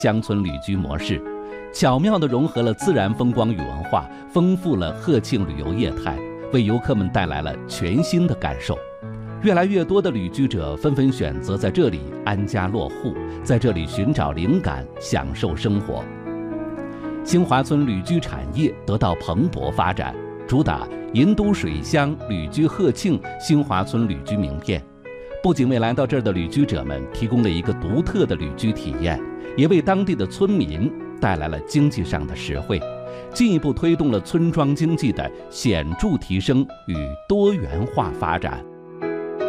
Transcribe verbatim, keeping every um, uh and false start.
乡村旅居模式，巧妙地融合了自然风光与文化，丰富了鹤庆旅游业态，为游客们带来了全新的感受。越来越多的旅居者纷纷选择在这里安家落户，在这里寻找灵感，享受生活。新华村旅居产业得到蓬勃发展，主打银都水乡旅居鹤庆新华村旅居名片，不仅为来到这儿的旅居者们提供了一个独特的旅居体验，也为当地的村民带来了经济上的实惠，进一步推动了村庄经济的显著提升与多元化发展。